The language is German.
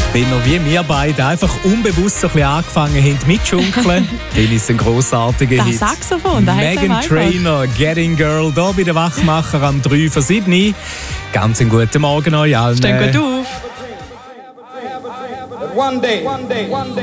wenn ihr wie wir beide einfach unbewusst so ein bisschen angefangen habt mitschunkeln, dann ist es ein grossartiger Hit. Das Saxophon, da hat Meghan Trainor, Getting Girl, hier bei den Wachmacher am 3:07. Ganz einen guten Morgen euch allen. Stehen gut auf. One day.